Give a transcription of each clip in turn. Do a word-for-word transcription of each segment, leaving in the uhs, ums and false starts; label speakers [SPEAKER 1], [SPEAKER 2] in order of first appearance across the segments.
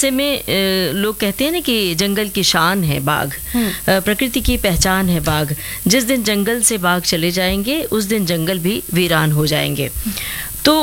[SPEAKER 1] ऐसे में लोग कहते हैं ना कि जंगल की शान है बाघ, प्रकृति की पहचान है बाघ। जिस दिन जंगल से बाघ चले जाएंगे उस दिन जंगल भी वीरान हो जाएंगे। तो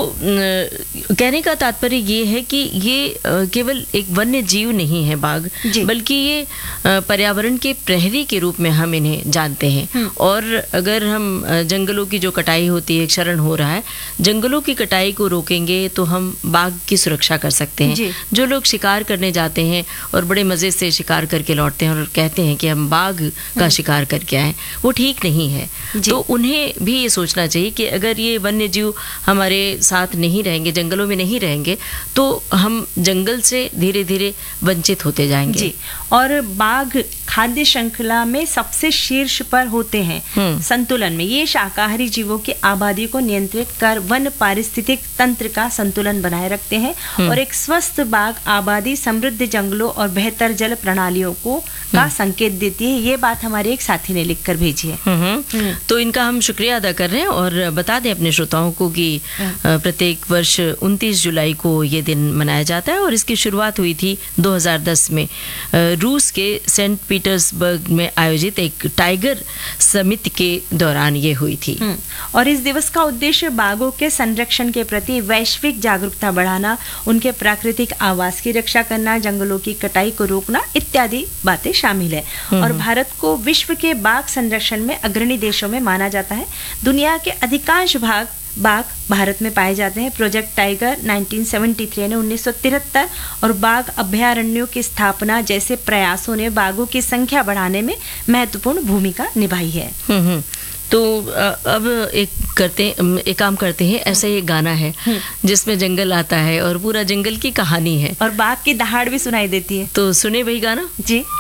[SPEAKER 1] कहने का तात्पर्य ये है कि ये केवल एक वन्य जीव नहीं है बाघ, बल्कि ये पर्यावरण के प्रहरी के रूप में हम इन्हें जानते हैं। और अगर हम जंगलों की जो कटाई होती है, क्षरण हो रहा है, जंगलों की कटाई को रोकेंगे तो हम बाघ की सुरक्षा कर सकते हैं। जो लोग शिकार करने जाते हैं और बड़े मज़े से शिकार करके लौटते हैं और कहते हैं कि हम बाघ का शिकार करके आए, वो ठीक नहीं है। तो उन्हें भी ये सोचना चाहिए कि अगर ये वन्य जीव हमारे साथ नहीं रहेंगे, जंगलों में नहीं रहेंगे, तो हम जंगल से धीरे धीरे वंचित होते जाएंगे।
[SPEAKER 2] जी। और बाघ खाद्य श्रृंखला में सबसे शीर्ष पर होते हैं संतुलन में। ये शाकाहारी जीवों की आबादी को नियंत्रित कर वन पारिस्थितिक तंत्र का संतुलन बनाए रखते हैं। और एक स्वस्थ बाघ आबादी समृद्ध जंगलों और बेहतर जल प्रणालियों को का संकेत देती है। ये बात हमारे एक साथी ने लिखकर भेजी है।
[SPEAKER 1] तो इनका हम शुक्रिया अदा कर रहे हैं और बता दें अपने श्रोताओं को कि प्रत्येक वर्ष उनतीस जुलाई को ये दिन मनाया जाता है और इसकी शुरुआत हुई थी दो हज़ार दस में रूस के सेंट पीटर्सबर्ग में आयोजित एक टाइगर समिट के दौरान ये हुई थी।
[SPEAKER 2] और इस दिवस का उद्देश्य बाघों के संरक्षण के प्रति वैश्विक जागरूकता बढ़ाना, उनके प्राकृतिक आवास की रक्षा करना, जंगलों की कटाई को रोकना इत्यादि बातें शामिल है। और भारत को विश्व के बाघ संरक्षण में अग्रणी देशों में माना जाता है। दुनिया के अधिकांश भाग बाघ भारत में पाए जाते हैं। प्रोजेक्ट टाइगर उन्नीस सौ तिहत्तर ने उन्नीस सौ तिहत्तर और बाघ अभयारण्यों की स्थापना जैसे प्रयासों ने बाघों की संख्या बढ़ाने में महत्वपूर्ण भूमिका निभाई है।
[SPEAKER 1] तो अब एक करते एक काम करते हैं, ऐसा एक गाना है जिसमें जंगल आता है और पूरा जंगल की कहानी है
[SPEAKER 2] और बाघ की दहाड़ भी सुनाई देती है।
[SPEAKER 1] तो सुने वही गाना।
[SPEAKER 2] जी।